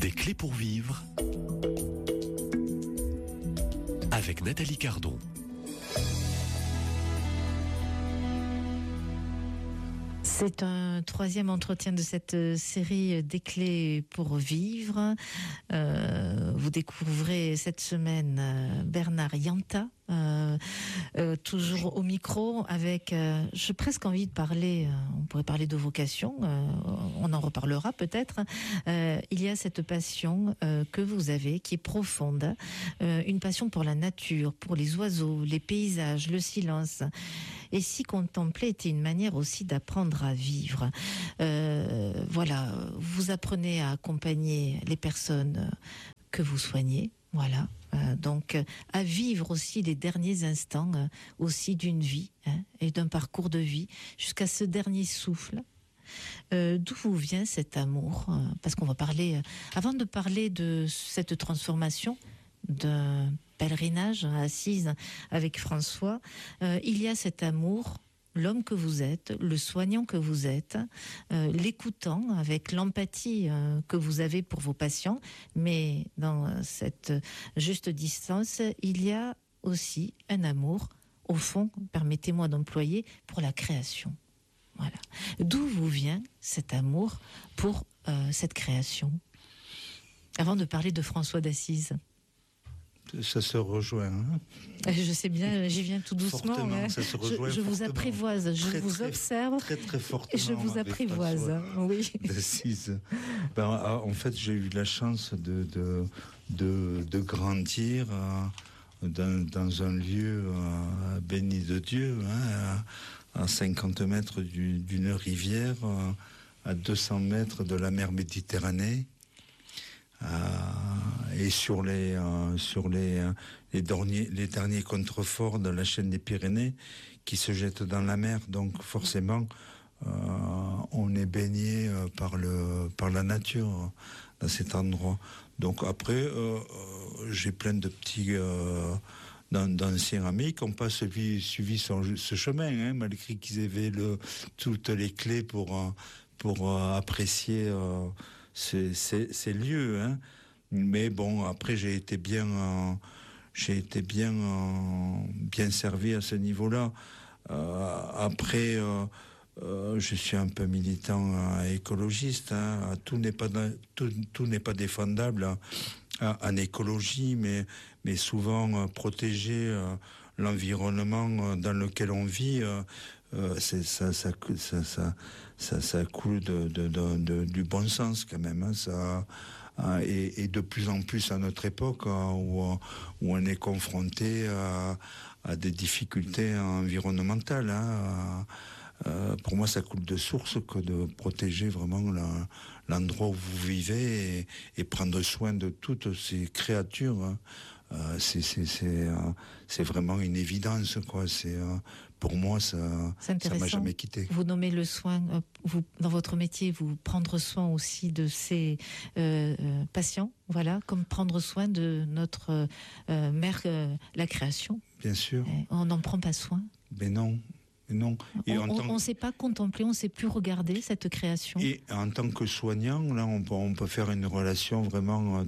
Des clés pour vivre avec Nathalie Cardon. C'est un troisième entretien de cette série des clés pour vivre. Vous découvrez cette semaine Bernard Yanta, toujours au micro avec, j'ai presque envie de parler, on pourrait parler de vocation, on en reparlera peut-être. Il y a cette passion que vous avez qui est profonde, une passion pour la nature, pour les oiseaux, les paysages, le silence. Et si contempler était une manière aussi d'apprendre à vivre. Voilà, vous apprenez à accompagner les personnes que vous soignez, voilà. Donc à vivre aussi les derniers instants aussi d'une vie et d'un parcours de vie jusqu'à ce dernier souffle. D'où vous vient cet amour parce qu'on va parler, avant de parler de cette transformation d'un pèlerinage à Assise avec François, il y a cet amour, l'homme que vous êtes, le soignant que vous êtes, l'écoutant avec l'empathie que vous avez pour vos patients, mais dans cette juste distance, il y a aussi un amour, au fond, permettez-moi d'employer, pour la création. Voilà. D'où vous vient cet amour pour cette création? Avant de parler de François d'Assise. Ça se rejoint. Je sais bien, j'y viens tout doucement. Fortement, ça se rejoint je vous apprivoise, je vous observe. Très fortement. Je vous apprivoise, oui. D'Assise. En fait, j'ai eu la chance de grandir dans un lieu béni de Dieu, à 50 mètres d'une rivière, à 200 mètres de la mer Méditerranée. Et sur les derniers contreforts de la chaîne des Pyrénées qui se jettent dans la mer, donc forcément on est baigné par la nature dans cet endroit. Donc après j'ai plein de petits d'anciens amis qui n'ont pas suivi ce chemin, malgré qu'ils avaient toutes les clés pour apprécier ces lieux, mais bon, après j'ai été bien servi à ce niveau-là. Après, je suis un peu militant écologiste. Tout n'est pas défendable en écologie, mais souvent protéger l'environnement dans lequel on vit. Ça coule du bon sens quand même. Et de plus en plus à notre époque où on est confronté à des difficultés environnementales. Pour moi, ça coule de source que de protéger vraiment l'endroit où vous vivez et prendre soin de toutes ces créatures. C'est vraiment une évidence, quoi. Pour moi, ça m'a jamais quitté. Vous nommez le soin, vous dans votre métier, vous prendre soin aussi de ces patients, voilà, comme prendre soin de notre mère, la création. Bien sûr. On n'en prend pas soin. Mais non. Non. Et on ne sait pas contempler, on ne sait plus regarder cette création. Et en tant que soignant, là, on peut faire une relation vraiment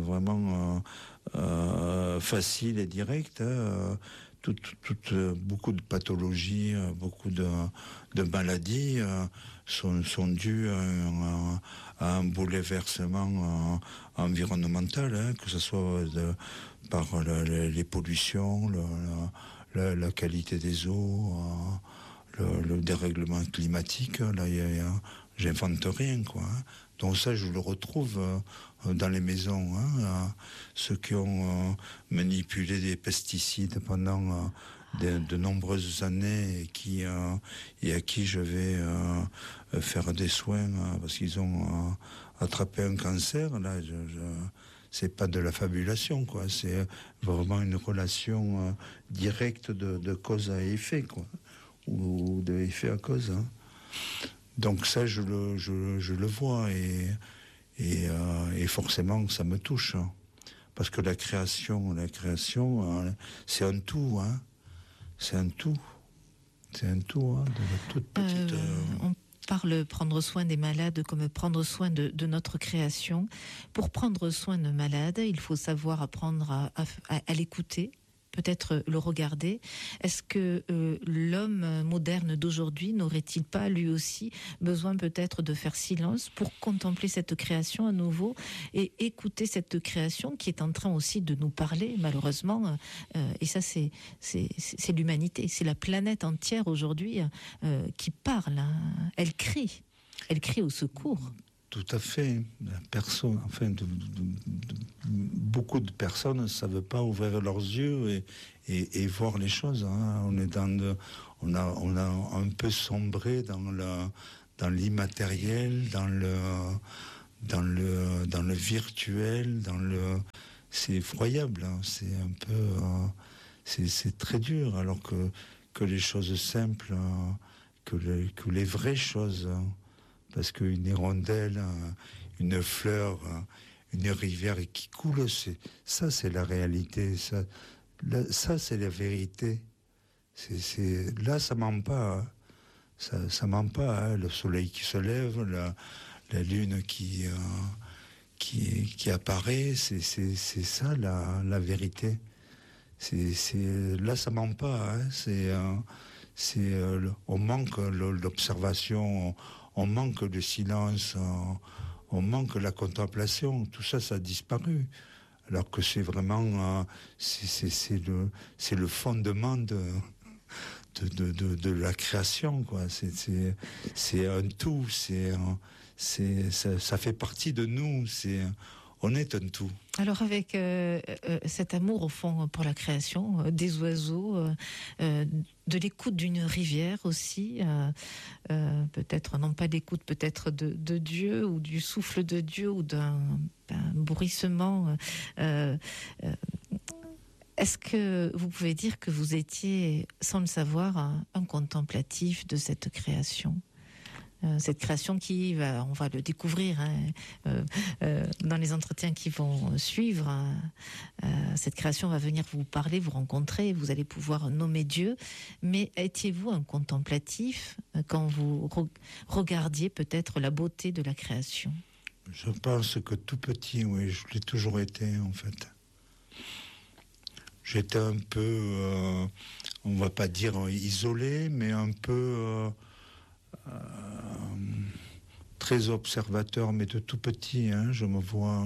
facile et directe. Beaucoup de pathologies, beaucoup de maladies sont dues à un bouleversement environnemental, que ce soit par les pollutions, la qualité des eaux, le dérèglement climatique. Là, j'invente rien, quoi. Donc ça, je le retrouve dans les maisons. Ceux qui ont manipulé des pesticides pendant de nombreuses années et à qui je vais faire des soins parce qu'ils ont attrapé un cancer. Là, c'est pas de la fabulation, quoi. C'est vraiment une relation directe de cause à effet, quoi, ou de effet à cause. Donc ça, je le vois et forcément, ça me touche, parce que la création, c'est un tout, C'est un tout, de la toute petite. parle prendre soin des malades comme prendre soin de notre création. Pour prendre soin d'un malade, il faut savoir apprendre à l'écouter, peut-être le regarder. Est-ce que l'homme moderne d'aujourd'hui n'aurait-il pas lui aussi besoin peut-être de faire silence pour contempler cette création à nouveau et écouter cette création qui est en train aussi de nous parler malheureusement, et ça c'est l'humanité, c'est la planète entière aujourd'hui qui parle, hein. Elle crie au secours. Tout à fait. Personne, enfin, beaucoup de personnes ne savent pas ouvrir leurs yeux et voir les choses. Hein. On a un peu sombré dans l'immatériel, dans le virtuel, c'est effroyable. Hein. C'est un peu, c'est très dur. Alors que les choses simples, que les vraies choses. Parce qu'une hirondelle, une fleur, une rivière qui coule, c'est la réalité. Ça c'est la vérité. Là, ça ment pas. Hein. Ça ment pas. Hein. Le soleil qui se lève, la lune qui apparaît, c'est ça la vérité. Là, ça ment pas. Hein. On manque l'observation. On manque le silence, on manque la contemplation. Tout ça, ça a disparu. Alors que c'est vraiment, c'est le fondement de la création, quoi. C'est un tout. Ça fait partie de nous. On est un tout. Alors avec cet amour au fond pour la création, des oiseaux, de l'écoute d'une rivière aussi, peut-être non pas l'écoute peut-être de Dieu ou du souffle de Dieu ou d'un bruissement. Est-ce que vous pouvez dire que vous étiez, sans le savoir, un contemplatif de cette création ? Cette création on va le découvrir dans les entretiens qui vont suivre. Cette création va venir vous parler, vous rencontrer, vous allez pouvoir nommer Dieu. Mais étiez-vous un contemplatif quand vous regardiez peut-être la beauté de la création ? Je pense que tout petit, oui, je l'ai toujours été en fait. J'étais un peu, on va pas dire isolé, mais un peu... très observateur, mais de tout petit. Hein, je me vois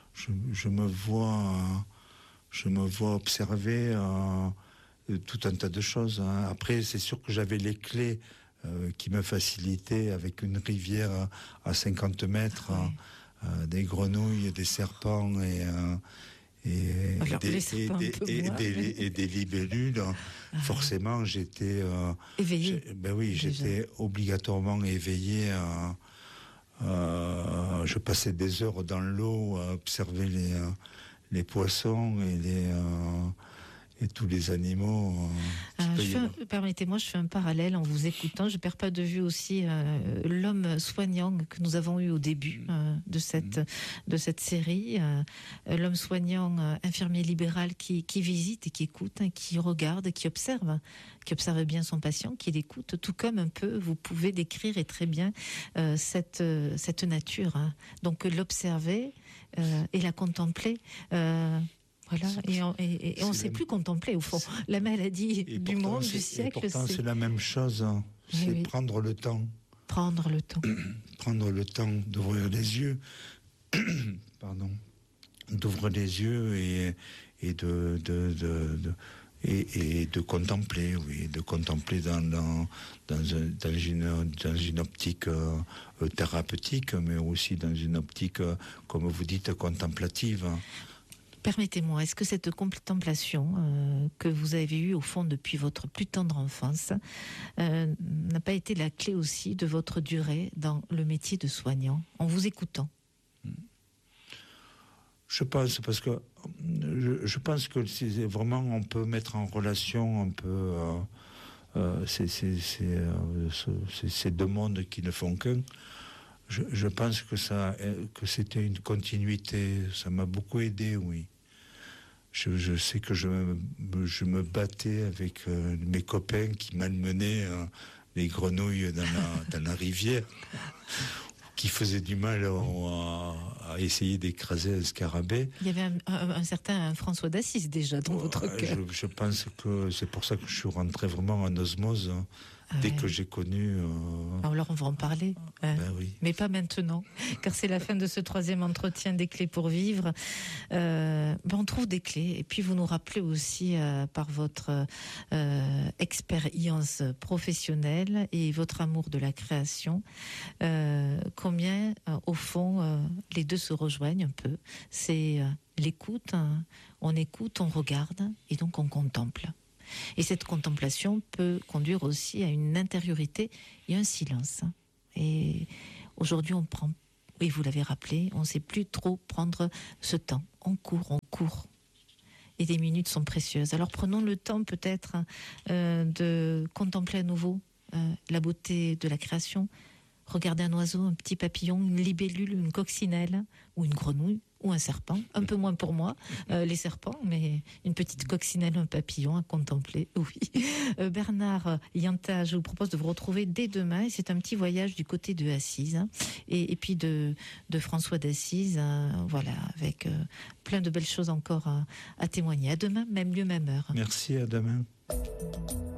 observer tout un tas de choses. Hein. Après, c'est sûr que j'avais les clés qui me facilitaient avec une rivière à 50 mètres, des grenouilles, des serpents et des libellules. Forcément, j'étais éveillé. J'étais obligatoirement éveillé. Je passais des heures dans l'eau à observer les poissons et tous les animaux. Permettez-moi, je fais un parallèle en vous écoutant. Je ne perds pas de vue aussi l'homme soignant que nous avons eu au début de cette série. L'homme soignant, infirmier libéral qui visite et qui écoute, qui regarde, qui observe bien son patient, qui l'écoute, tout comme un peu vous pouvez décrire et très bien cette nature. Hein. Donc l'observer et la contempler. Voilà, et on ne sait plus contempler, au fond. La maladie du monde, du siècle, c'est la même chose. Hein. C'est prendre le temps. Prendre le temps. Prendre le temps d'ouvrir les yeux. Pardon. D'ouvrir les yeux et de contempler, oui. De contempler dans une optique thérapeutique, mais aussi dans une optique, comme vous dites, contemplative. Permettez-moi, est-ce que cette contemplation que vous avez eue au fond depuis votre plus tendre enfance n'a pas été la clé aussi de votre durée dans le métier de soignant, en vous écoutant ? Je pense, parce que je pense que c'est vraiment, on peut mettre en relation un peu ces deux mondes qui ne font qu'un. Je pense que c'était une continuité. Ça m'a beaucoup aidé, oui. Je sais que je me battais avec mes copains qui malmenaient les grenouilles dans la rivière, qui faisaient du mal à essayer d'écraser un scarabée. Il y avait un certain François d'Assise déjà dans votre cœur. Je pense que c'est pour ça que je suis rentré vraiment en osmose dès que j'ai connu... Alors on va en parler, oui. Mais pas maintenant, car c'est la fin de ce 3e entretien des clés pour vivre. On trouve des clés, et puis vous nous rappelez aussi par votre expérience professionnelle et votre amour de la création, combien au fond les deux se rejoignent un peu. C'est l'écoute, on écoute, on regarde, et donc on contemple. Et cette contemplation peut conduire aussi à une intériorité et un silence. Et aujourd'hui, on prend, et vous l'avez rappelé, on ne sait plus trop prendre ce temps. On court. Et des minutes sont précieuses. Alors prenons le temps peut-être de contempler à nouveau la beauté de la création. Regardez un oiseau, un petit papillon, une libellule, une coccinelle, ou une grenouille, ou un serpent. Un peu moins pour moi, les serpents, mais une petite coccinelle, un papillon à contempler, oui. Bernard Yanta, je vous propose de vous retrouver dès demain. C'est un petit voyage du côté de Assise, et puis de François d'Assise, voilà, avec plein de belles choses encore à témoigner. À demain, même lieu, même heure. Merci, à demain.